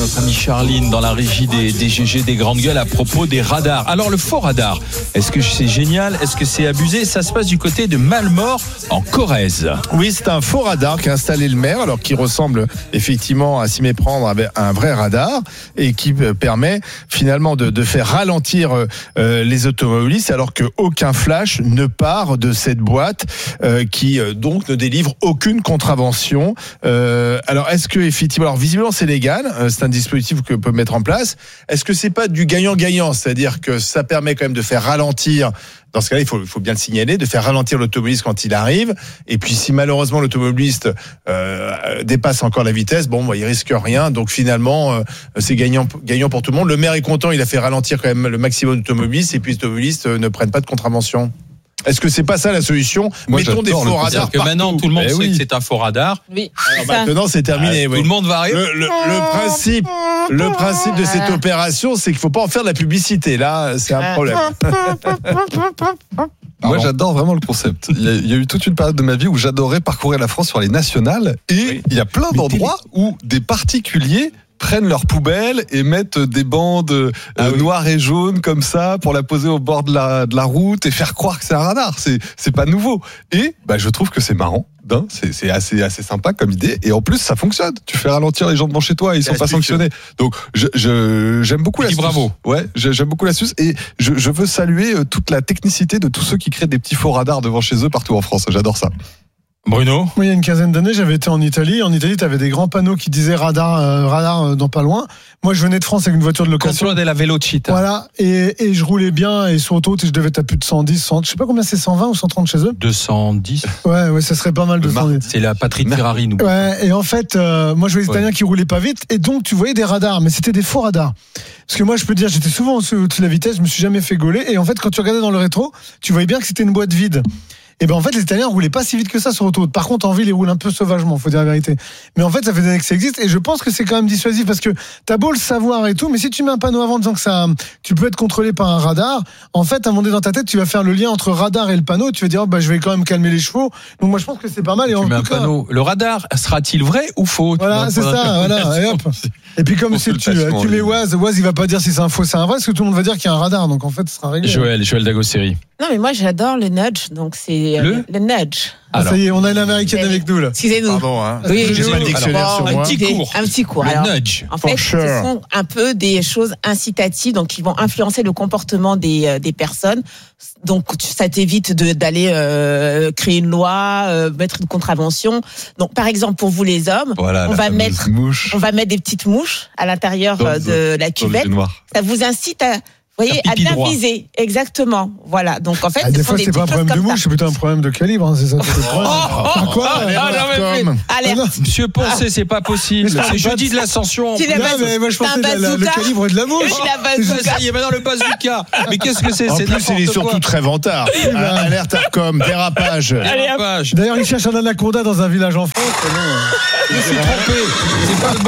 notre amie Charline dans la régie des GG des Grandes Gueules à propos des radars. Alors le faux radar, est-ce que c'est génial? Est-ce que c'est abusé? Ça se passe du côté de Malmort en Corrèze. Oui, c'est un faux radar qu'a installé le maire, alors qui ressemble effectivement à s'y méprendre avec un vrai radar et qui permet finalement de faire ralentir les automobilistes, alors qu'aucun flash ne part de cette boîte qui donc ne délivre aucune contravention. Alors est-ce que effectivement, alors visiblement c'est légal, c'est un dispositif que peut mettre en place. Est-ce que c'est pas du gagnant-gagnant, c'est-à-dire que ça permet quand même de faire ralentir? Dans ce cas-là, il faut bien le signaler, de faire ralentir l'automobiliste quand il arrive. Et puis, si malheureusement l'automobiliste dépasse encore la vitesse, il risque rien. Donc finalement, c'est gagnant pour tout le monde. Le maire est content, il a fait ralentir quand même le maximum d'automobilistes. Et puis, les automobilistes ne prennent pas de contravention. Est-ce que c'est pas ça la solution? Mettons des faux radars partout. Que maintenant tout le monde sait que c'est un faux radar. Oui. Alors maintenant c'est terminé. Tout le monde va arriver. Le principe de cette opération, c'est qu'il faut pas en faire de la publicité. Là, c'est un problème. Moi, j'adore vraiment le concept. Il y a eu toute une période de ma vie où j'adorais parcourir la France sur les nationales, et il y a plein d'endroits où des particuliers prennent leurs poubelles et mettent des bandes noires et jaunes comme ça pour la poser au bord de la route et faire croire que c'est un radar. C'est pas nouveau. Et je trouve que c'est marrant. C'est assez sympa comme idée, et en plus ça fonctionne. Tu fais ralentir les gens devant chez toi et ils sont pas sanctionnés. Donc j'aime beaucoup l'astuce. Bravo. Ouais, j'aime beaucoup l'astuce, et je veux saluer toute la technicité de tous ceux qui créent des petits faux radars devant chez eux partout en France. J'adore ça. Bruno? Oui, il y a une quinzaine d'années, j'avais été en Italie. En Italie, tu avais des grands panneaux qui disaient radar dans pas loin. Moi, je venais de France avec une voiture de location. Contrôle de la Velocita. Voilà, et je roulais bien, et sur autoroute, je devais être à plus de 110, 100, je sais pas combien c'est, 120 ou 130 chez eux. 210. Ouais, ça serait pas mal de 110. C'est la patrie de Ferrari, nous. Ouais, et en fait, moi, je voyais les Italiens qui roulaient pas vite, et donc tu voyais des radars, mais c'était des faux radars. Parce que moi, je peux te dire, j'étais souvent au-dessus de la vitesse, je me suis jamais fait gauler, et en fait, quand tu regardais dans le rétro, tu voyais bien que c'était une boîte vide. Et en fait, les Italiens roulaient pas si vite que ça sur autoroute. Par contre, en ville, ils roulent un peu sauvagement, faut dire la vérité. Mais en fait, ça fait des années que ça existe, et je pense que c'est quand même dissuasif, parce que t'as beau le savoir et tout, mais si tu mets un panneau avant disant que tu peux être contrôlé par un radar, en fait, à un moment donné dans ta tête, tu vas faire le lien entre radar et le panneau, tu vas dire, je vais quand même calmer les chevaux. Donc moi, je pense que c'est pas mal. Et tu mets un panneau. Le radar, sera-t-il vrai ou faux? Voilà, c'est ça, voilà, et hop. Et puis comme si tu mets Waz, il va pas dire si c'est un faux, c'est un vrai, parce que tout le monde va dire qu'il y a un radar, donc en fait, ce sera réglé. Joël Dagosseri. Non, mais moi, j'adore le nudge. Donc, c'est le nudge. Alors, ça y est, on a une américaine avec nous, là. Excusez-nous. Pardon, hein. Oui, j'ai pas le dictionnaire sur moi. Un petit cours. Le Alors, nudge. En fait, ce sont un peu des choses incitatives, donc qui vont influencer le comportement des personnes. Donc, ça t'évite d'aller créer une loi, mettre une contravention. Donc, par exemple, pour vous les hommes, on va mettre des petites mouches à l'intérieur de la cuvette. Ça vous incite à... Vous voyez, à bien viser, exactement. Voilà. Donc en fait, des fois, c'est pas un problème de mouche, c'est plutôt un problème de calibre. C'est ça. Quoi alerte. Monsieur Poncé, c'est pas possible. C'est jeudi de l'ascension. Mais moi, je pensais le calibre de la mouche. Ça y est, maintenant le bazooka. Mais qu'est-ce que c'est? En plus, il est surtout très vantard. Alerte Arcom, dérapage. D'ailleurs, il cherche un anaconda dans un village en France. Il s'est trompé. C'est pas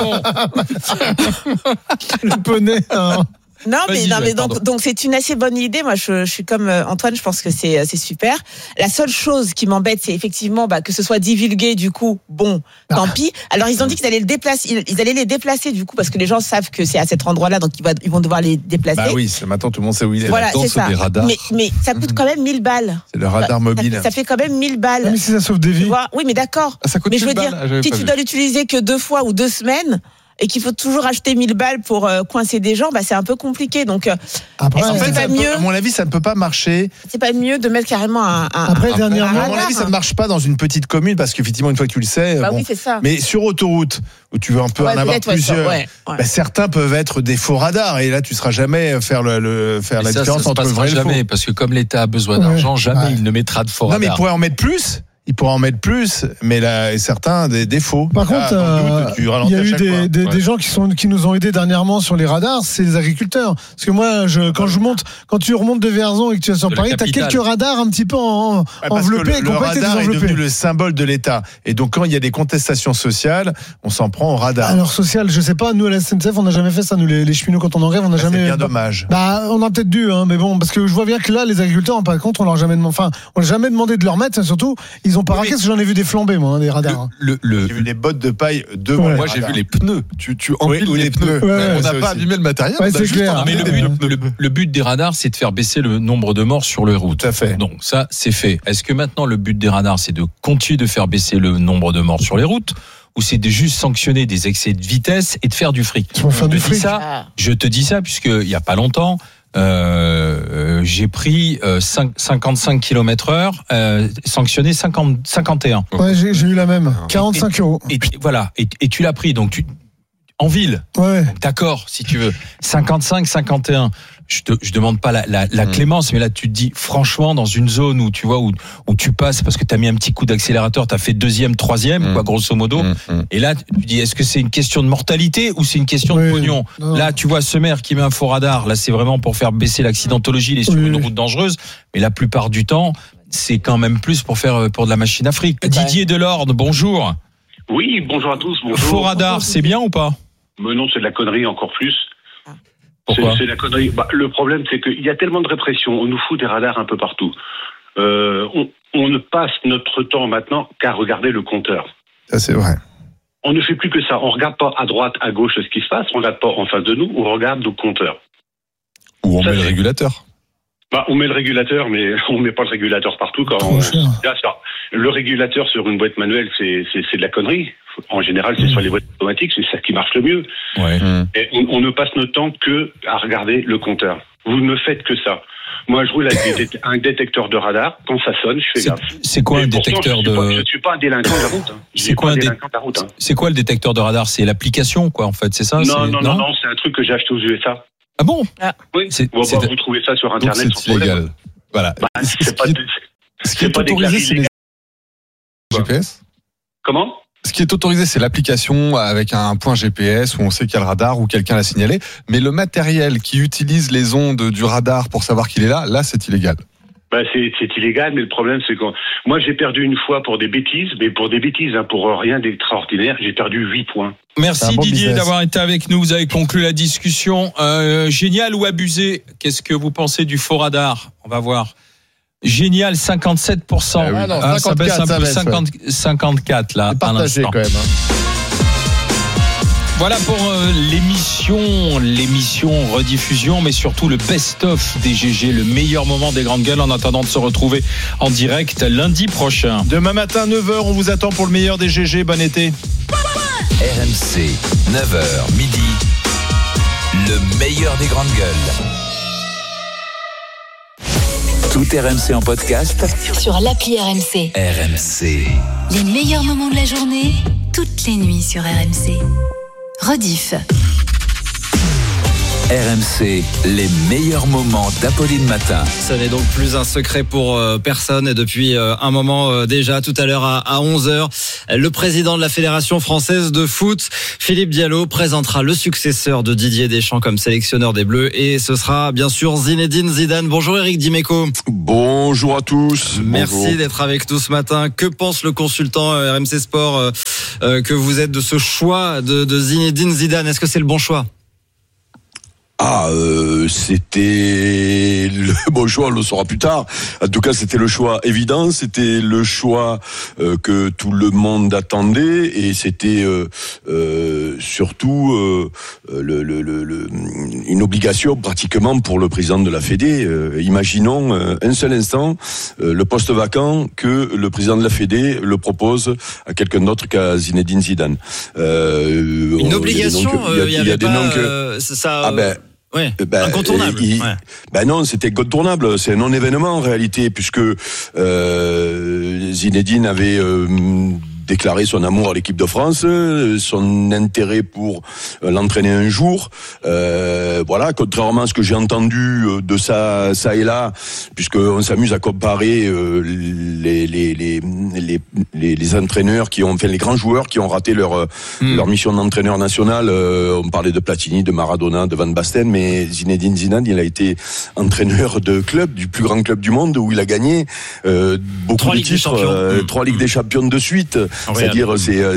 le bon. Le poney. Non, mais donc c'est une assez bonne idée. Moi, je suis comme Antoine, je pense que c'est super. La seule chose qui m'embête, c'est effectivement que ce soit divulgué. Du coup, tant pis. Alors ils ont dit qu'ils allaient le déplacer. Ils allaient les déplacer du coup parce que les gens savent que c'est à cet endroit-là, donc ils vont devoir les déplacer. Bah oui, maintenant tout le monde sait où il est. Voilà, c'est ça. Mais ça coûte quand même 1000 balles. C'est le radar mobile. Ça fait quand même 1000 balles. Mais si ça sauve des vies. Oui, mais d'accord. Ça coûte mais je veux dire, si tu dois l'utiliser que 2 fois ou 2 semaines. Et qu'il faut toujours acheter 1000 balles pour coincer des gens, c'est un peu compliqué. Donc, après, en fait, à mon avis, ça ne peut pas marcher. C'est pas mieux de mettre carrément dernièrement, à mon avis, ça ne marche pas dans une petite commune parce qu'effectivement, une fois que tu le sais, oui, c'est ça. Mais sur autoroute où tu veux un peu en avoir plusieurs, certains peuvent être des faux radars et là, tu ne seras jamais faire la différence entre le vrai et le faux. Jamais, parce que comme l'État a besoin d'argent, jamais il ne mettra de faux radars. Non, mais il pourrait en mettre plus. Il pourra en mettre plus, mais là, certains des défauts. Par contre, il y a eu des gens qui nous ont aidés dernièrement sur les radars, c'est les agriculteurs. Parce que moi, quand tu remontes de Vierzon et que tu es sur Paris, tu as quelques radars un petit peu enveloppés. Le radar est devenu le symbole de l'État. Et donc, quand il y a des contestations sociales, on s'en prend au radar. Alors, social, je sais pas, nous à la SNCF, on n'a jamais fait ça. Nous, les cheminots, quand on en grève, on n'a jamais. C'est bien dommage. On a peut-être dû, mais bon, parce que je vois bien que là, les agriculteurs, par contre, on leur a jamais demandé de leur mettre, surtout. Ils ont pas raqué, parce que j'en ai vu des flambés, moi, des radars. J'ai vu des bottes de paille devant. Ouais. Moi, j'ai vu les pneus. Tu empiles oui, les pneus. Ouais, on ça n'a pas aussi. abîmé le matériel. Ouais, on a c'est juste clair. enlevé Mais le but des radars, c'est de faire baisser le nombre de morts sur les routes. Tout à fait. Donc ça, c'est fait. Est-ce que maintenant le but des radars, c'est de continuer de faire baisser le nombre de morts sur les routes, ou c'est de juste sanctionner des excès de vitesse et de faire du fric? Ils vont faire du fric. Je te dis ça puisque il y a pas longtemps, j'ai pris 55 km/h, sanctionné 51. Ouais, j'ai eu la même. 45 €. Et voilà. Et tu l'as pris. Donc en ville. Ouais. D'accord, si tu veux. 55, 51. Je demande pas la clémence, mais là tu te dis franchement dans une zone où tu vois où tu passes parce que tu as mis un petit coup d'accélérateur, tu as fait 2e, 3e quoi grosso modo. Et là tu dis est-ce que c'est une question de mortalité ou c'est une question de pognon? Non. Là tu vois ce maire qui met un faux radar, là c'est vraiment pour faire baisser l'accidentologie, il est sur une route dangereuse, mais la plupart du temps, c'est quand même plus pour de la machine à fric. Didier Delorme, bonjour. Oui, bonjour à tous. Bonjour. Faux radar, c'est bien ou pas? Mais non, c'est de la connerie encore plus. Pourquoi? C'est de la connerie. Le problème, c'est qu'il y a tellement de répression. On nous fout des radars un peu partout. On ne passe notre temps maintenant qu'à regarder le compteur. Ça, c'est vrai. On ne fait plus que ça. On ne regarde pas à droite, à gauche ce qui se passe. On ne regarde pas en face de nous. On regarde nos compteurs. Ou on Ça, met le c'est- régulateur. On met le régulateur, mais on ne met pas le régulateur partout. Quand Trop cher. Là, le régulateur sur une boîte manuelle, c'est de la connerie. En général, c'est sur les boîtes automatiques, c'est ça qui marche le mieux. Ouais. Et on ne passe notre temps que à regarder le compteur. Vous ne faites que ça. Moi, je roule avec un détecteur de radar. Quand ça sonne, je fais gaffe. C'est quoi Mais un pourtant, détecteur je de... suis pas un délinquant de la route. Je C'est suis quoi pas un délinquant de la route. C'est quoi le détecteur de radar? C'est l'application, quoi, en fait, c'est ça? Non, c'est un truc que j'ai acheté aux USA. Ah bon? Oui. C'est- Bon, c'est- vous trouvez ça sur Donc Internet. c'est sans problème. illégal. Voilà. C'est pas, Ce qui c'est est pas des autorisé, c'est les claviers GPS. Comment? Ce qui est autorisé, c'est l'application avec un point GPS où on sait qu'il y a le radar ou quelqu'un l'a signalé. Mais le matériel qui utilise les ondes du radar pour savoir qu'il est là, c'est illégal. C'est illégal, mais le problème, c'est que moi, j'ai perdu une fois pour des bêtises, mais pour des bêtises, pour rien d'extraordinaire, j'ai perdu 8 points. C'est Merci un bon Didier business. d'avoir été avec nous. Vous avez conclu la discussion. Génial ou abusé? Qu'est-ce que vous pensez du faux radar? On va voir. Génial, 57%. Ah non, Ça baisse un 54, ça peu, baisse, 54 là. C'est à partagé l'instant. quand même. Hein. Voilà pour l'émission rediffusion, mais surtout le best-of des GG, le meilleur moment des grandes gueules en attendant de se retrouver en direct lundi prochain. Demain matin, 9h, on vous attend pour le meilleur des GG. Bon été. RMC, 9h, midi, le meilleur des grandes gueules. Tout RMC en podcast. Sur l'appli RMC. RMC. Les meilleurs moments de la journée, toutes les nuits sur RMC. Rediff. RMC, les meilleurs moments d'Apolline Matin. Ça n'est donc plus un secret pour personne et depuis un moment déjà, tout à l'heure à 11h, le président de la Fédération française de foot, Philippe Diallo, présentera le successeur de Didier Deschamps comme sélectionneur des Bleus et ce sera bien sûr Zinedine Zidane. Bonjour Eric Dimeco. Bonjour à tous. Merci Bonjour. d'être avec nous ce matin. Que pense le consultant RMC Sport que vous êtes de ce choix de Zinedine Zidane? Est-ce que c'est le bon choix? C'était le bon choix, on le saura plus tard. En tout cas, c'était le choix évident, c'était le choix que tout le monde attendait et c'était surtout une obligation pratiquement pour le président de la Fédé. Imaginons un seul instant le poste vacant que le président de la Fédé le propose à quelqu'un d'autre qu'à Zinedine Zidane. Une obligation, il y avait des pas, noms que ça. Ouais, Ben, incontournable. Ouais. Ben non, c'était incontournable. C'est un non-événement en réalité, puisque Zinedine avait déclaré son amour à l'équipe de France, son intérêt pour l'entraîner un jour. Voilà, contrairement à ce que j'ai entendu de ça et là, puisqu'on s'amuse à comparer les entraîneurs qui ont fait les grands joueurs qui ont raté leur mission d'entraîneur national. On parlait de Platini, de Maradona, de Van Basten, mais Zinedine Zidane, il a été entraîneur de club, du plus grand club du monde, où il a gagné beaucoup 3 de Ligues des titres, Champions. 3 Ligues des Champions de suite. C'est-à-dire,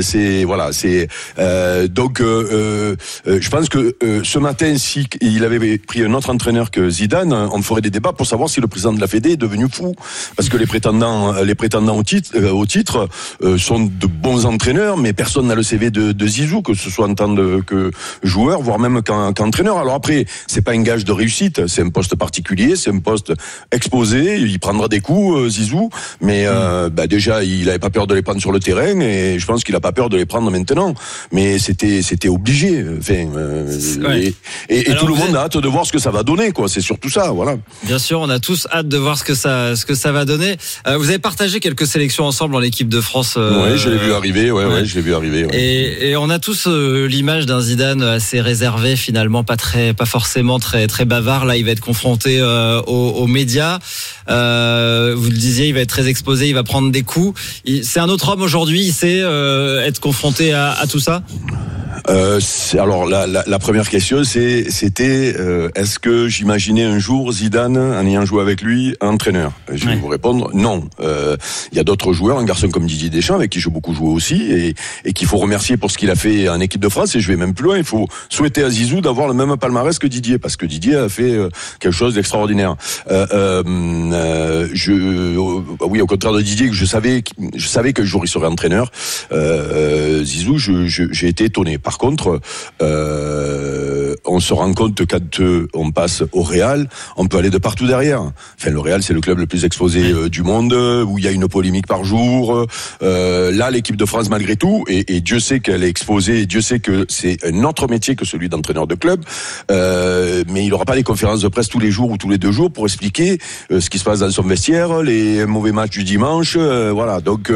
donc je pense que ce matin, si il avait pris un autre entraîneur que Zidane, on ferait des débats pour savoir si le président de la Fédé est devenu fou, parce que les prétendants au titre sont de bons entraîneurs, mais personne n'a le CV de Zizou, que ce soit en tant que joueur, voire même qu'entraîneur. Alors après, c'est pas un gage de réussite, c'est un poste particulier, c'est un poste exposé, il prendra des coups, Zizou, mais déjà il avait pas peur de les prendre sur le terrain, et je pense qu'il a pas peur de les prendre maintenant, mais c'était obligé. Enfin, et tout le monde a hâte de voir ce que ça va donner, quoi. C'est surtout ça, voilà. Bien sûr, on a tous hâte de voir ce que ça va donner. Vous avez partagé quelques sélections ensemble en équipe de France. Oui, je l'ai vu arriver. Ouais, je l'ai vu arriver. Ouais. Et on a tous l'image d'un Zidane assez réservé, finalement, pas forcément très bavard. Là, il va être confronté aux médias. Vous le disiez, il va être très exposé, il va prendre des coups. C'est un autre homme aujourd'hui. Il sait être confronté à tout ça. Alors la première question c'était est-ce que j'imaginais un jour Zidane, en ayant joué avec lui, entraîneur? Je vais vous répondre non. Il y a d'autres joueurs, un garçon comme Didier Deschamps avec qui j'ai beaucoup joué aussi, et qu'il faut remercier pour ce qu'il a fait en équipe de France. Et je vais même plus loin, il faut souhaiter à Zizou d'avoir le même palmarès que Didier, parce que Didier a fait quelque chose d'extraordinaire. Oui, au contraire de Didier, que je savais que jour il serait entraîneur. Zizou, j'ai été étonné. Par contre, on se rend compte que quand on passe au Real, on peut aller de partout derrière. Enfin, le Real, c'est le club le plus exposé du monde, où il y a une polémique par jour. Là, l'équipe de France, malgré tout, et Dieu sait qu'elle est exposée, et Dieu sait que c'est un autre métier que celui d'entraîneur de club, mais il n'aura pas des conférences de presse tous les jours ou tous les 2 jours pour expliquer ce qui se passe dans son vestiaire, les mauvais matchs du dimanche, voilà. Donc,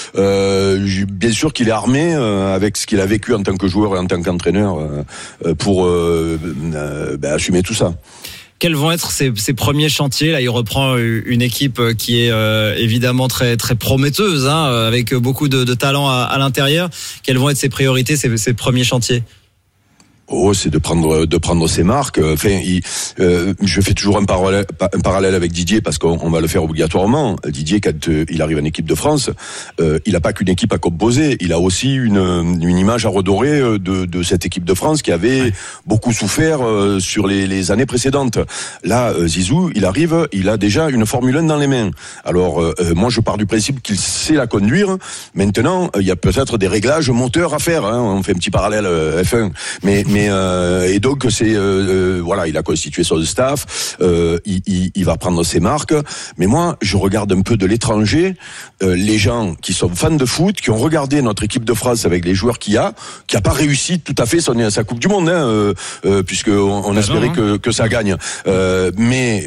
bien sûr qu'il est armé avec ce qu'il a vécu en tant que joueur et en tant qu'entraîneur pour assumer tout ça. Quels vont être ses premiers chantiers? Là, il reprend une équipe qui est évidemment très très prometteuse, avec beaucoup de talent à l'intérieur. Quelles vont être ses priorités, ses premiers chantiers? C'est de prendre ses marques. Enfin, je fais toujours un parallèle avec Didier, parce qu'on va le faire obligatoirement. Didier, quand il arrive en équipe de France, il n'a pas qu'une équipe à composer. Il a aussi une image à redorer de cette équipe de France qui avait beaucoup souffert sur les années précédentes. Là, Zizou, il arrive, il a déjà une Formule 1 dans les mains. Alors, moi, je pars du principe qu'il sait la conduire. Maintenant, il y a peut-être des réglages moteurs à faire. On fait un petit parallèle F1, mais et donc c'est voilà, il a constitué son staff, il va prendre ses marques. Mais moi, je regarde un peu de l'étranger, les gens qui sont fans de foot, qui ont regardé notre équipe de France avec les joueurs qui a pas réussi tout à fait sa Coupe du Monde, puisque on espérait que ça gagne, mais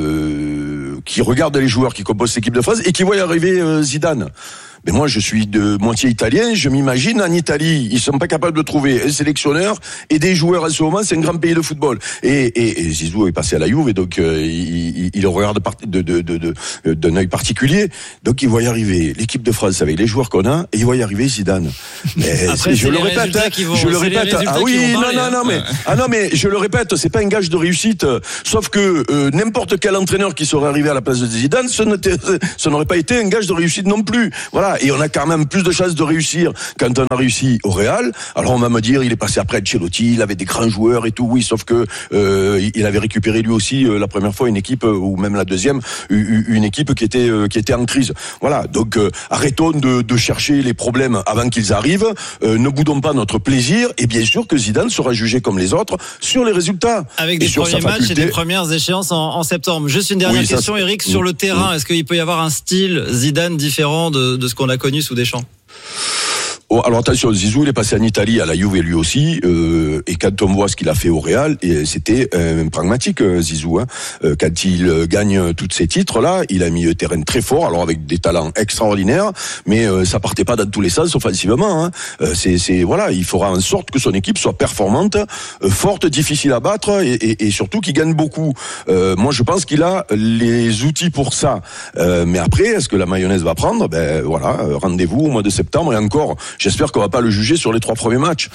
qui regardent les joueurs qui composent l'équipe de France et qui voient arriver Zidane. Mais moi, je suis de moitié italien, je m'imagine en Italie, ils sont pas capables de trouver un sélectionneur et des joueurs en ce moment, c'est un grand pays de football. Et Zizou est passé à la Juve, et donc il regarde d'un œil particulier. Donc il voit y arriver l'équipe de France avec les joueurs qu'on a, et il voit y arriver Zidane. Mais après, je le répète. Ah oui, non, mais je le répète, c'est pas un gage de réussite. Sauf que n'importe quel entraîneur qui serait arrivé à la place de Zidane, ce n'aurait pas été un gage de réussite non plus. Voilà. Et on a quand même plus de chances de réussir quand on a réussi au Real. Alors on va me dire, il est passé après Ancelotti, il avait des grands joueurs et tout. Oui, sauf que il avait récupéré lui aussi la première fois une équipe, ou même la deuxième, une équipe qui était en crise. Voilà. Donc arrêtons de chercher les problèmes avant qu'ils arrivent. Ne boudons pas notre plaisir. Et bien sûr que Zidane sera jugé comme les autres sur les résultats. Avec des premiers matchs et des premières échéances en septembre. Juste une dernière question, Eric, sur le terrain. Est-ce qu'il peut y avoir un style Zidane différent de ce qu'on a connu sous Deschamps? Alors attention, Zizou, il est passé en Italie à la Juve lui aussi, et quand on voit ce qu'il a fait au Real, c'était pragmatique, Zizou. Quand il gagne tous ces titres-là, il a mis le terrain très fort, alors avec des talents extraordinaires, mais ça partait pas dans tous les sens offensivement. Voilà, il fera en sorte que son équipe soit performante, forte, difficile à battre, et surtout qu'il gagne beaucoup. Moi, je pense qu'il a les outils pour ça. Mais après, est-ce que la mayonnaise va prendre? Voilà, rendez-vous au mois de septembre, et encore. J'espère qu'on va pas le juger sur les 3 premiers matchs.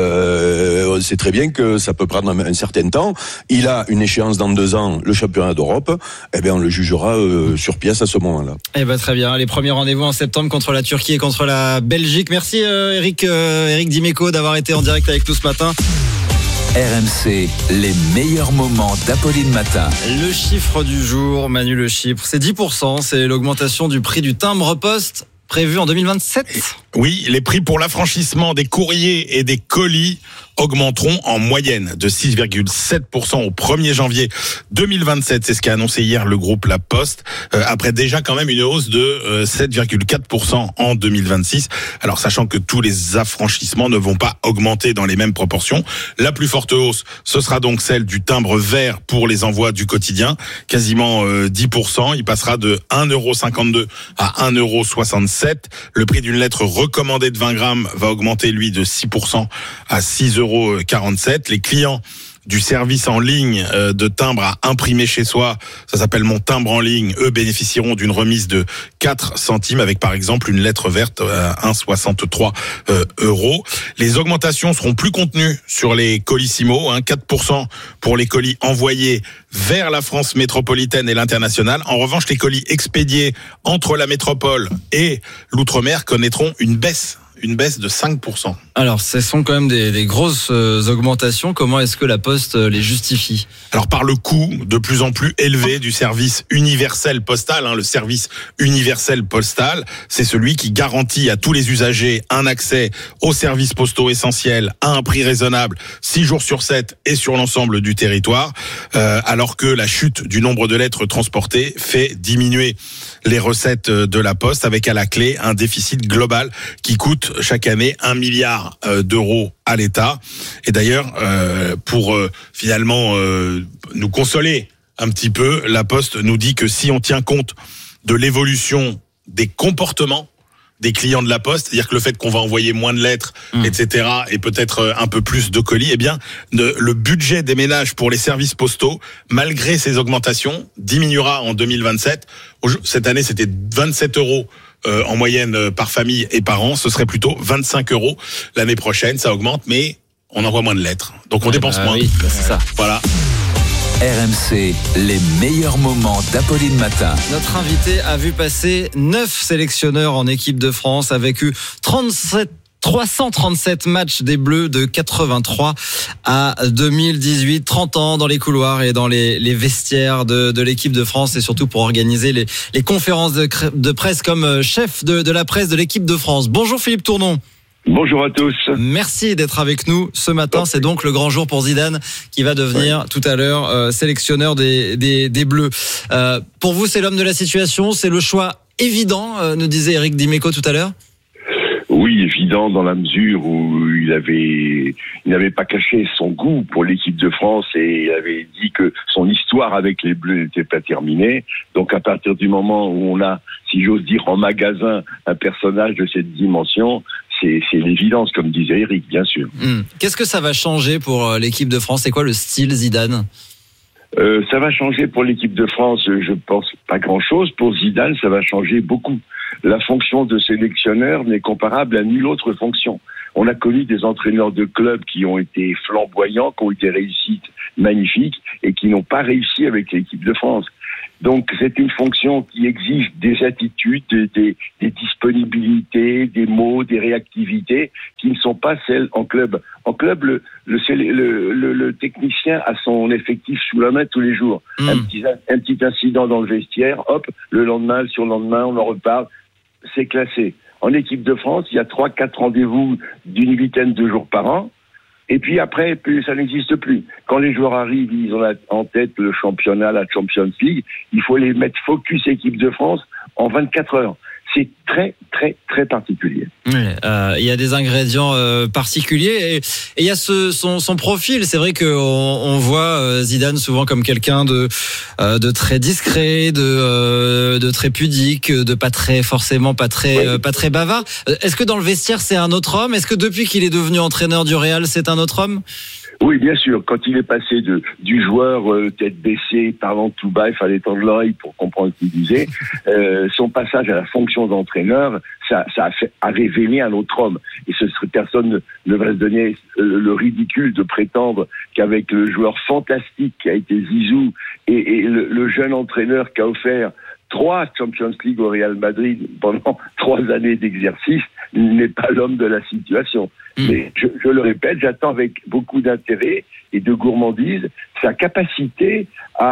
On sait très bien que ça peut prendre un certain temps. Il a une échéance dans 2 ans, le championnat d'Europe. Eh bien, on le jugera sur pièce à ce moment-là. Eh ben très bien. Les premiers rendez-vous en septembre contre la Turquie et contre la Belgique. Merci Eric Dimeco d'avoir été en direct avec nous ce matin. RMC, les meilleurs moments d'Apolline Matin. Le chiffre du jour, Manu, le chiffre, c'est 10%. C'est l'augmentation du prix du timbre-poste prévu en 2027. Oui, les prix pour l'affranchissement des courriers et des colis augmenteront en moyenne de 6,7% au 1er janvier 2027. C'est ce qu'a annoncé hier le groupe La Poste, après déjà quand même une hausse de 7,4% en 2026. Alors sachant que tous les affranchissements ne vont pas augmenter dans les mêmes proportions. La plus forte hausse, ce sera donc celle du timbre vert pour les envois du quotidien, quasiment 10%. Il passera de 1,52€ à 1,67€. Le prix d'une lettre recommandée de 20 grammes va augmenter, lui, de 6% à 6,47€. Les clients du service en ligne de timbre à imprimer chez soi, ça s'appelle Mon Timbre en ligne, eux bénéficieront d'une remise de 4 centimes avec par exemple une lettre verte à 1,63€. Les augmentations seront plus contenues sur les colissimo, 4% pour les colis envoyés vers la France métropolitaine et l'international. En revanche, les colis expédiés entre la métropole et l'outre-mer connaîtront une baisse de 5%. Alors, ce sont quand même des grosses augmentations. Comment est-ce que la Poste les justifie ? Alors, par le coût de plus en plus élevé du service universel postal. Le service universel postal, c'est celui qui garantit à tous les usagers un accès aux services postaux essentiels à un prix raisonnable, 6 jours sur 7 et sur l'ensemble du territoire, alors que la chute du nombre de lettres transportées fait diminuer les recettes de la Poste, avec à la clé un déficit global qui coûte chaque année 1 milliard d'euros à l'État. Et d'ailleurs, pour finalement nous consoler un petit peu, la Poste nous dit que si on tient compte de l'évolution des comportements des clients de la Poste, c'est-à-dire que le fait qu'on va envoyer moins de lettres, etc., et peut-être un peu plus de colis, eh bien, le budget des ménages pour les services postaux, malgré ces augmentations, diminuera en 2027. Cette année, c'était 27€ en moyenne par famille et par an. Ce serait plutôt 25€ l'année prochaine. Ça augmente, mais on envoie moins de lettres. Donc on dépense moins. Oui, c'est ça. Voilà. RMC, les meilleurs moments d'Apolline Matin. Notre invité a vu passer 9 sélectionneurs en équipe de France, a vécu 337 matchs des Bleus de 83 à 2018, 30 ans dans les couloirs et dans les vestiaires de l'équipe de France, et surtout pour organiser les conférences de presse comme chef de la presse de l'équipe de France. Bonjour Philippe Tournon. Bonjour à tous. Merci d'être avec nous ce matin. C'est donc le grand jour pour Zidane qui va devenir tout à l'heure sélectionneur des Bleus. Pour vous, c'est l'homme de la situation, c'est le choix évident, nous disait Eric Dimeco tout à l'heure. Oui, évident dans la mesure où il n'avait pas caché son goût pour l'équipe de France et il avait dit que son histoire avec les Bleus n'était pas terminée. Donc à partir du moment où on a, si j'ose dire, en magasin un personnage de cette dimension, c'est l'évidence, comme disait Eric, bien sûr. Qu'est-ce que ça va changer pour l'équipe de France ? C'est quoi le style Zidane ? Ça va changer pour l'équipe de France, je pense pas grand-chose. Pour Zidane, ça va changer beaucoup. La fonction de sélectionneur n'est comparable à nulle autre fonction. On a connu des entraîneurs de clubs qui ont été flamboyants, qui ont eu des réussites magnifiques et qui n'ont pas réussi avec l'équipe de France. Donc c'est une fonction qui exige des attitudes, des disponibilités, des mots, des réactivités qui ne sont pas celles en club. En club, le technicien a son effectif sous la main tous les jours. Un petit incident dans le vestiaire, hop, le lendemain, le surlendemain, on en reparle, c'est classé. En équipe de France, il y a 3-4 rendez-vous d'une vingtaine de jours par an. Et puis après, ça n'existe plus. Quand les joueurs arrivent, ils ont en tête le championnat, la Champions League. Il faut les mettre focus équipe de France en 24 heures. C'est très, très, très particulier. Il y a des ingrédients particuliers et il y a son profil. C'est vrai qu'on voit Zidane souvent comme quelqu'un de très discret, de très pudique, de pas très bavard. Est-ce que dans le vestiaire c'est un autre homme ? Est-ce que depuis qu'il est devenu entraîneur du Real c'est un autre homme ? Oui, bien sûr. Quand il est passé du joueur tête baissée, parlant tout bas, il fallait tendre l'oreille pour comprendre ce qu'il disait. Son passage à la fonction d'entraîneur, ça a révélé un autre homme. Et personne ne va se donner le ridicule de prétendre qu'avec le joueur fantastique qui a été Zizou et le jeune entraîneur qui a offert 3 Champions League au Real Madrid pendant 3 années d'exercice, il n'est pas l'homme de la situation. Mais je le répète, j'attends avec beaucoup d'intérêt et de gourmandise sa capacité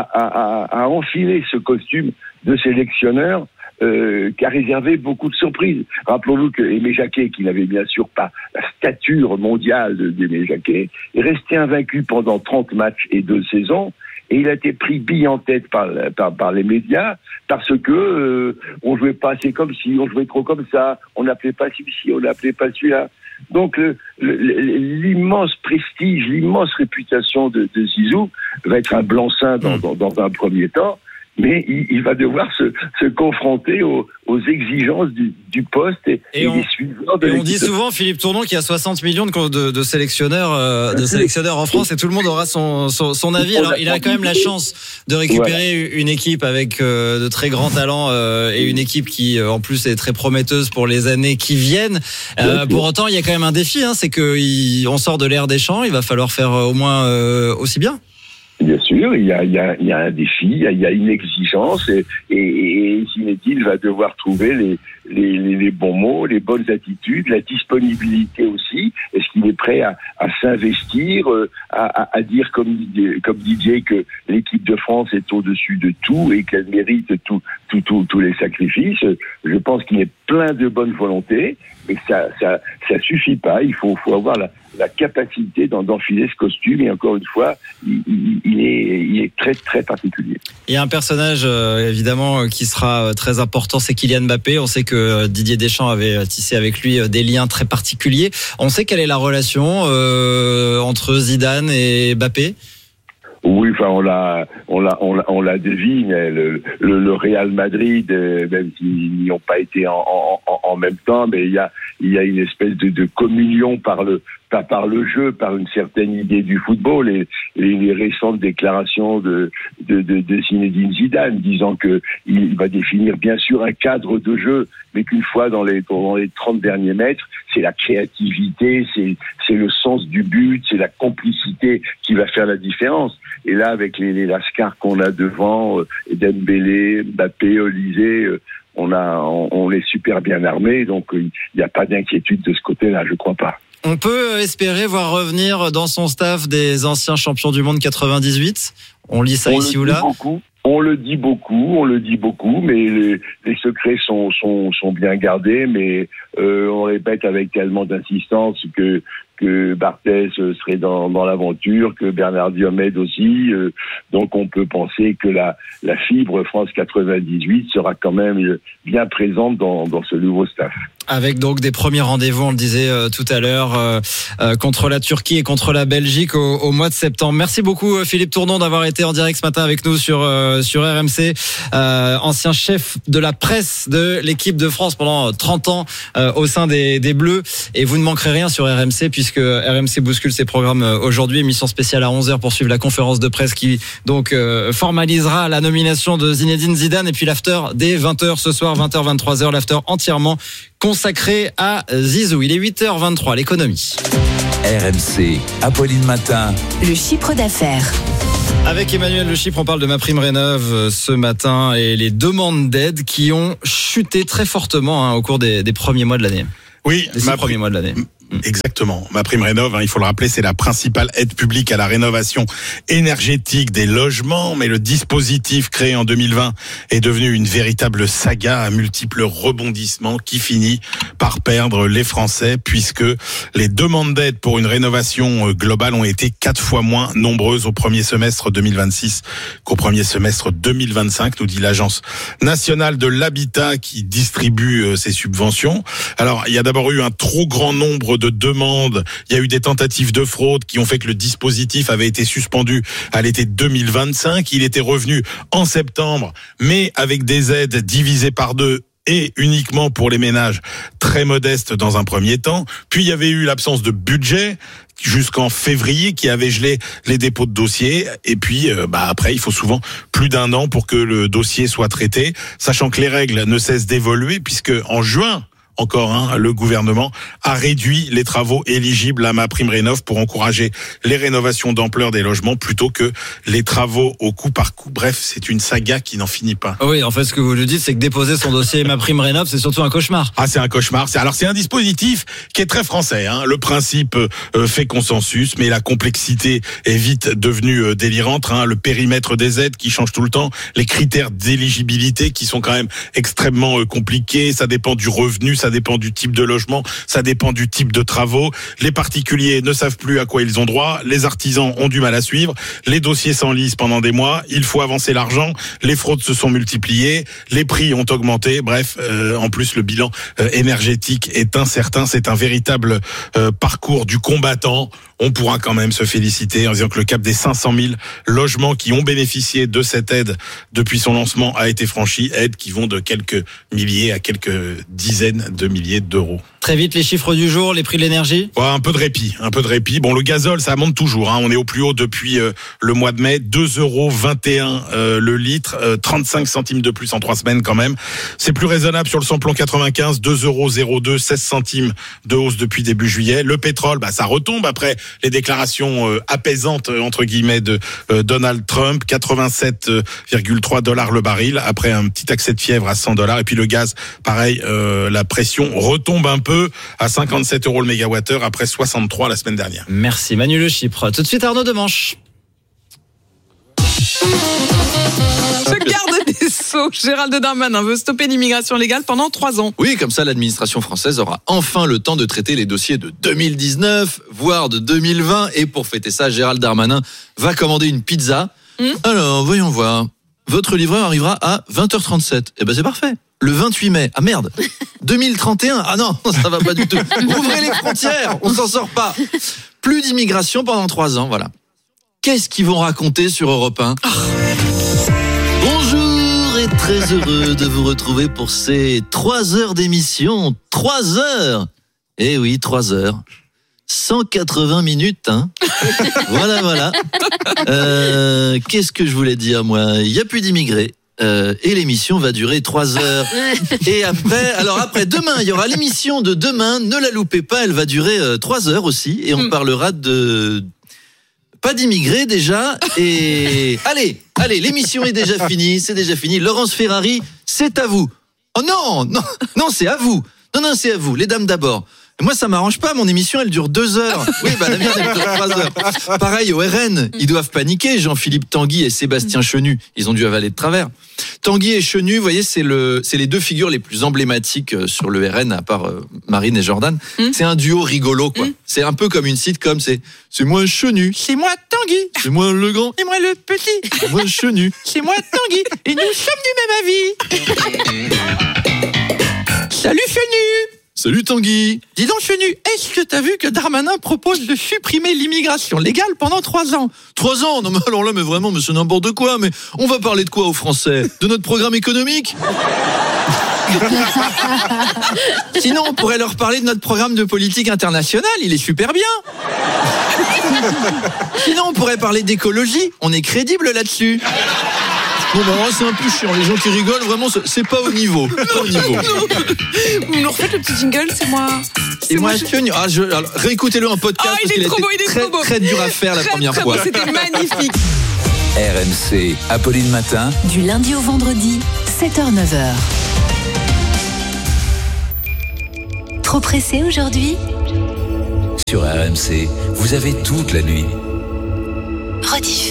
à enfiler ce costume de sélectionneur qui a réservé beaucoup de surprises. Rappelons-nous que Aimé Jacquet, qui n'avait bien sûr pas la stature mondiale d'Aimé Jacquet, est resté invaincu pendant 30 matchs et 2 saisons. Et il a été pris bille en tête par les médias parce que on jouait pas assez comme ci, on jouait trop comme ça, on n'appelait pas celui-ci, on n'appelait pas celui-là. Donc l'immense prestige, l'immense réputation de Zizou va être un blanc-seing dans un premier temps. Mais il va devoir se confronter aux exigences du poste et des suiveurs de l'équipe. Et on dit souvent, Philippe Tournon, qu'il y a 60 millions de sélectionneurs en France et tout le monde aura son avis. Alors, il a quand même la chance de récupérer une équipe avec de très grands talents et une équipe qui, en plus, est très prometteuse pour les années qui viennent. Pour autant, il y a quand même un défi, c'est qu'on sort de l'ère des champs, il va falloir faire au moins aussi bien. Bien sûr, il y a un défi, il y a une exigence et Zinedine va devoir trouver les bons mots, les bonnes attitudes, la disponibilité aussi. Est-ce qu'il est prêt à s'investir, à dire comme Didier que l'équipe de France est au-dessus de tout et qu'elle mérite tous les sacrifices? Je pense qu'il y a plein de bonne volonté, mais ça suffit pas. Il faut avoir la capacité d'enfiler ce costume et encore une fois, il est très très particulier. Il y a un personnage évidemment qui sera très important, c'est Kylian Mbappé. On sait que Didier Deschamps avait tissé avec lui des liens très particuliers. On sait quelle est la relation entre Zidane et Mbappé. Oui, enfin on la devine. Le Real Madrid, même s'ils n'y ont pas été en même temps, mais il y a une espèce de communion par le jeu, par une certaine idée du football. Et les récentes déclarations de Zinedine Zidane disant que il va définir bien sûr un cadre de jeu, mais qu'une fois dans les 30 derniers mètres, c'est la créativité, c'est le sens du but, c'est la complicité qui va faire la différence. Et là, avec les lascars qu'on a devant, Dembélé, Mbappé, Olysée, on est super bien armés, donc il n'y a pas d'inquiétude de ce côté-là, je crois pas. On peut espérer voir revenir dans son staff des anciens champions du monde 98. On lit ça ici ou là. On le dit beaucoup, mais les secrets sont bien gardés, mais on répète avec tellement d'insistance que Barthez serait dans l'aventure, que Bernard Diomède aussi, donc on peut penser que la fibre France 98 sera quand même bien présente dans ce nouveau staff. Avec donc des premiers rendez-vous, on le disait tout à l'heure, contre la Turquie et contre la Belgique au mois de septembre. Merci beaucoup Philippe Tournon d'avoir été en direct ce matin avec nous sur RMC, ancien chef de la presse de l'équipe de France pendant 30 ans au sein des Bleus. Et vous ne manquerez rien sur RMC puisque RMC bouscule ses programmes aujourd'hui. Émission spéciale à 11h pour suivre la conférence de presse qui donc formalisera la nomination de Zinedine Zidane et puis l'after dès 20h ce soir, 20h, 23h, l'after entièrement consacré à Zizou. Il est 8h23, l'économie. RMC, Apolline Matin. Le chiffre d'affaires. Avec Emmanuel Le Chypre, on parle de MaPrimeRénov' ce matin et les demandes d'aide qui ont chuté très fortement au cours des premiers mois de l'année. Oui, les 6 premiers mois de l'année. Exactement. MaPrimeRénov', il faut le rappeler, c'est la principale aide publique à la rénovation énergétique des logements. Mais le dispositif créé en 2020 est devenu une véritable saga à multiples rebondissements qui finit par perdre les Français puisque les demandes d'aide pour une rénovation globale ont été 4 fois moins nombreuses au premier semestre 2026 qu'au premier semestre 2025, nous dit l'Agence nationale de l'habitat qui distribue ces subventions. Alors, il y a d'abord eu un trop grand nombre de demandes. Il y a eu des tentatives de fraude qui ont fait que le dispositif avait été suspendu à l'été 2025. Il était revenu en septembre, mais avec des aides divisées par 2 et uniquement pour les ménages très modestes dans un premier temps. Puis il y avait eu l'absence de budget jusqu'en février qui avait gelé les dépôts de dossiers. Et puis, après, il faut souvent plus d'1 an pour que le dossier soit traité, sachant que les règles ne cessent d'évoluer puisque en juin, encore, le gouvernement a réduit les travaux éligibles à MaPrimeRénov' pour encourager les rénovations d'ampleur des logements plutôt que les travaux au coup par coup. Bref, c'est une saga qui n'en finit pas. Oui, en fait, ce que vous nous dites, c'est que déposer son dossier MaPrimeRénov', c'est surtout un cauchemar. Ah, c'est un cauchemar. C'est un dispositif qui est très français. Le principe fait consensus, mais la complexité est vite devenue délirante. Le périmètre des aides qui change tout le temps, les critères d'éligibilité qui sont quand même extrêmement compliqués. Ça dépend du revenu, ça dépend du type de logement, ça dépend du type de travaux. Les particuliers ne savent plus à quoi ils ont droit, les artisans ont du mal à suivre, les dossiers s'enlisent pendant des mois, il faut avancer l'argent, les fraudes se sont multipliées, les prix ont augmenté, bref, en plus le bilan énergétique est incertain, c'est un véritable parcours du combattant. On pourra quand même se féliciter en disant que le cap des 500 000 logements qui ont bénéficié de cette aide depuis son lancement a été franchi, aide qui vont de quelques milliers à quelques dizaines de milliers d'euros. Très vite, les chiffres du jour, les prix de l'énergie. Ouais, un peu de répit. Bon, le gazole, ça monte toujours. On est au plus haut depuis le mois de mai. 2,21 € le litre, 35 centimes de plus en 3 semaines quand même. C'est plus raisonnable sur le samplon 95, 2,02 €, 16 centimes de hausse depuis début juillet. Le pétrole, ça retombe après les déclarations apaisantes entre guillemets de Donald Trump, 87,3 $ le baril après un petit accès de fièvre à 100 $. Et puis le gaz, pareil, la pression retombe un peu à 57 € le mégawattheure après 63 la semaine dernière. Merci Manu Le Chypre. Tout de suite Arnaud Demanche. Le garde des Sceaux, Gérald Darmanin, veut stopper l'immigration légale pendant 3 ans. Oui, comme ça, l'administration française aura enfin le temps de traiter les dossiers de 2019, voire de 2020. Et pour fêter ça, Gérald Darmanin va commander une pizza. Alors, voyons voir. Votre livreur arrivera à 20h37. Eh ben, c'est parfait. Le 28 mai. Ah merde. 2031. Ah non, ça va pas du tout. Ouvrez les frontières. On s'en sort pas. Plus d'immigration pendant 3 ans, voilà. Qu'est-ce qu'ils vont raconter sur Europe 1 ? Bonjour et très heureux de vous retrouver pour ces 3 heures d'émission. 3 heures. Eh oui, 3 heures. 180 minutes, Voilà. Qu'est-ce que je voulais dire, moi ? Il n'y a plus d'immigrés. Et l'émission va durer 3 heures. Et après demain, il y aura l'émission de demain. Ne la loupez pas, elle va durer 3 heures aussi. Et on parlera de... Pas d'immigrés déjà. Et allez, l'émission est déjà finie. C'est déjà fini. Laurence Ferrari, c'est à vous. Oh non, c'est à vous. Non, c'est à vous. Les dames d'abord. Moi, ça m'arrange pas. Mon émission, elle dure 2 heures. Oui, la mienne, elle dure 3 heures. Pareil, au RN, ils doivent paniquer. Jean-Philippe Tanguy et Sébastien Chenu, ils ont dû avaler de travers. Tanguy et Chenu, vous voyez, c'est les 2 figures les plus emblématiques sur le RN, à part Marine et Jordan. C'est un duo rigolo, quoi. C'est un peu comme une sitcom. C'est moi Chenu. C'est moi Tanguy. C'est moi le grand. C'est moi le petit. C'est moi Chenu. C'est moi Tanguy. Et nous sommes du même avis. Salut Chenu. Salut Tanguy. Dis donc Chenu, est-ce que t'as vu que Darmanin propose de supprimer l'immigration légale pendant 3 ans ? 3 ans ? Non mais alors là, mais vraiment, mais c'est n'importe quoi. Mais on va parler de quoi aux Français ? De notre programme économique ? Sinon, on pourrait leur parler de notre programme de politique internationale, il est super bien. Sinon, on pourrait parler d'écologie, on est crédible là-dessus. Non, c'est un peu chiant. Les gens qui rigolent, vraiment, c'est pas au niveau. Pas au niveau. Vous nous refaites le petit jingle, c'est moi. Et moi, alors, réécoutez-le en podcast. Il est trop beau, très dur à faire la première fois. Beau, c'était magnifique. RMC, Apolline Matin. Du lundi au vendredi, 7h-9h. Trop pressé aujourd'hui ? Sur RMC, vous avez toute la nuit. Rediff.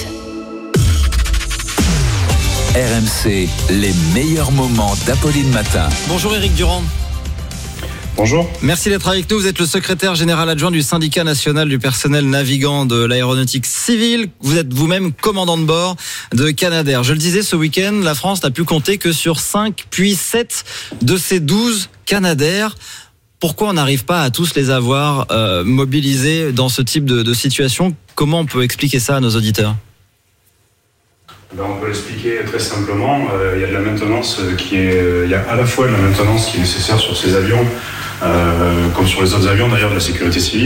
RMC, les meilleurs moments d'Apolline Matin. Bonjour Éric Durand. Bonjour. Merci d'être avec nous. Vous êtes le secrétaire général adjoint du syndicat national du personnel navigant de l'aéronautique civile. Vous êtes vous-même commandant de bord de Canadair. Je le disais, ce week-end, la France n'a pu compter que sur 5 puis 7 de ces 12 Canadair. Pourquoi on n'arrive pas à tous les avoir mobilisés dans ce type de situation ? Comment on peut expliquer ça à nos auditeurs ? On peut l'expliquer très simplement. Il y a de la maintenance il y a à la fois de la maintenance qui est nécessaire sur ces avions, comme sur les autres avions d'ailleurs de la sécurité civile.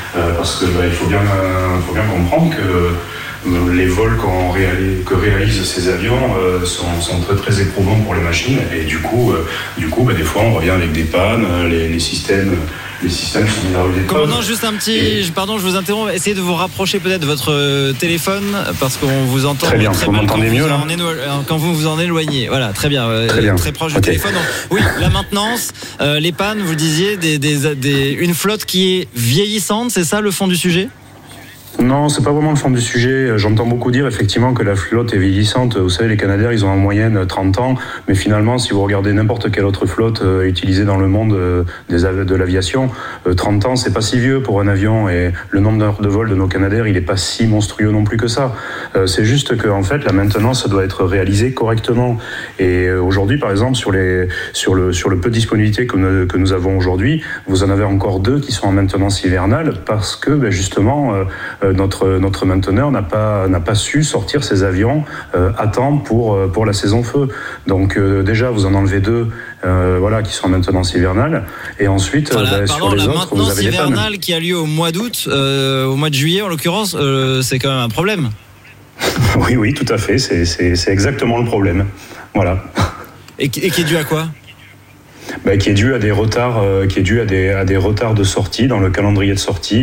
parce que il faut bien comprendre que les vols que réalisent ces avions sont très très éprouvants pour les machines, et du coup des fois on revient avec des pannes, les systèmes sont mis à rude épreuve. Commandant, juste un petit, pardon, je vous interromps, essayez de vous rapprocher peut-être de votre téléphone, parce qu'on vous entend très bien, très vous mal m'entendez mieux là quand vous vous en éloignez. Voilà, très bien, très proche du téléphone. Donc, oui, la maintenance, les pannes, vous disiez, une flotte qui est vieillissante, c'est ça le fond du sujet ? Non, c'est pas vraiment le fond du sujet. J'entends beaucoup dire effectivement que la flotte est vieillissante. Vous savez, les Canadair, ils ont en moyenne 30 ans, mais finalement, si vous regardez n'importe quelle autre flotte utilisée dans le monde de l'aviation, 30 ans, c'est pas si vieux pour un avion, et le nombre d'heures de vol de nos Canadair, il est pas si monstrueux non plus que ça. C'est juste que en fait, la maintenance doit être réalisée correctement. Et aujourd'hui, par exemple, sur le peu de disponibilité que nous avons aujourd'hui, vous en avez encore 2 qui sont en maintenance hivernale parce que justement notre mainteneur n'a pas su sortir ses avions à temps pour la saison feu. Donc déjà vous en enlevez 2 qui sont en maintenance hivernale, et ensuite sur les autres vous avez des pannes. La maintenance hivernale qui a lieu au mois d'août, au mois de juillet en l'occurrence, c'est quand même un problème. Oui, tout à fait, c'est exactement le problème. Voilà. Et qui est dû à quoi ? Qui est dû à des retards, à des retards de sortie dans le calendrier de sortie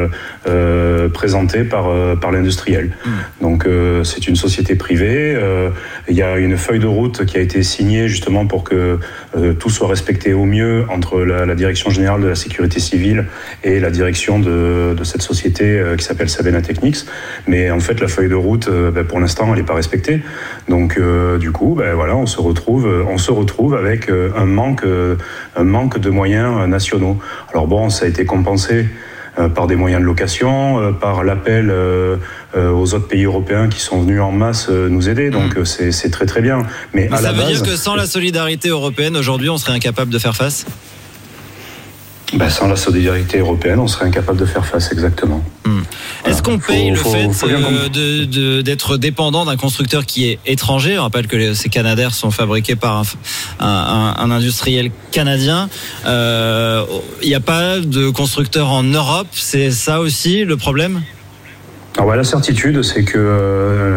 présenté par l'industriel. Donc c'est une société privée. Il y a une feuille de route qui a été signée justement pour que tout soit respecté au mieux entre la direction générale de la sécurité civile et la direction de cette société qui s'appelle Sabena Technics. Mais en fait, la feuille de route, pour l'instant, elle n'est pas respectée. Donc du coup, on se retrouve avec un manque de moyens nationaux. Alors bon, ça a été compensé par des moyens de location, par l'appel aux autres pays européens qui sont venus en masse nous aider. Donc c'est très très bien. Mais à ça la veut base, dire que sans la solidarité européenne, aujourd'hui, on serait incapable de faire face ? Sans la solidarité européenne, on serait incapable de faire face, exactement. Est-ce qu'on paye le fait d'être dépendant d'un constructeur qui est étranger ? On rappelle que ces Canadair sont fabriqués par un industriel canadien. Il n'y a pas de constructeur en Europe, c'est ça aussi le problème ? La certitude, c'est que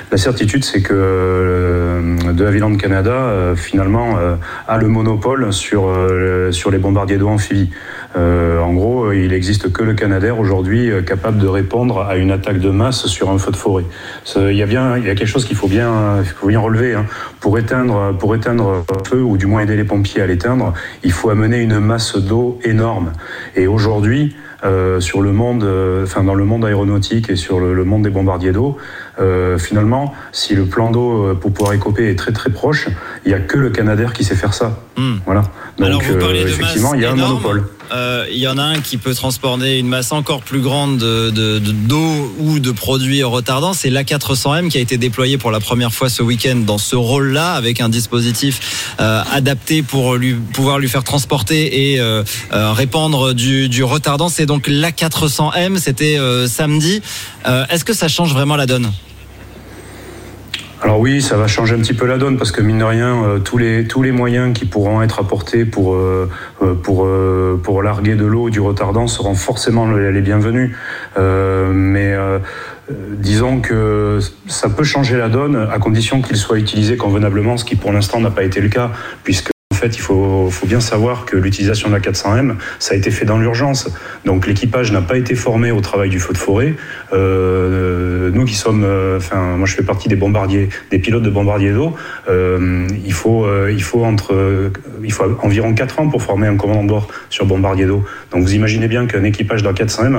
De Havilland Canada finalement a le monopole sur les bombardiers d'eau amphibies. En gros, il n'existe que le Canadair aujourd'hui capable de répondre à une attaque de masse sur un feu de forêt. Il y a quelque chose qu'il faut bien relever. Pour éteindre un feu, ou du moins aider les pompiers à l'éteindre, il faut amener une masse d'eau énorme. Et aujourd'hui, dans le monde aéronautique et sur le monde des bombardiers d'eau, finalement, si le plan d'eau pour pouvoir écoper est très très proche, il n'y a que le Canadair qui sait faire ça. Voilà. Donc alors vous parlez de effectivement, il y a énorme. un monopole. Il y en a un qui peut transporter une masse encore plus grande d'eau ou de produits retardants, c'est l'A400M qui a été déployé pour la première fois ce week-end dans ce rôle-là, avec un dispositif adapté pour pouvoir lui faire transporter et répandre du retardant. C'est donc l'A400M, c'était samedi. Est-ce que ça change vraiment la donne ? Alors oui, ça va changer un petit peu la donne, parce que mine de rien, tous les moyens qui pourront être apportés pour larguer de l'eau, du retardant, seront forcément les bienvenus. Disons que ça peut changer la donne à condition qu'il soit utilisé convenablement, ce qui pour l'instant n'a pas été le cas, puisque en fait, il faut bien savoir que l'utilisation de la 400M, ça a été fait dans l'urgence. Donc l'équipage n'a pas été formé au travail du feu de forêt. Nous qui sommes, moi je fais partie des pilotes de bombardiers d'eau. Il faut environ 4 ans pour former un commandant de bord sur bombardier d'eau. Donc vous imaginez bien qu'un équipage de la 400M